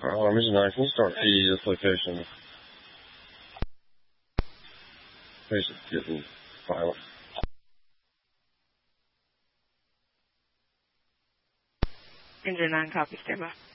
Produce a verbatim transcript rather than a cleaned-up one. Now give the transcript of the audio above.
Uh, Mission nine, can you start P this location? Patient's getting violent. Ranger nine, copy, stand by.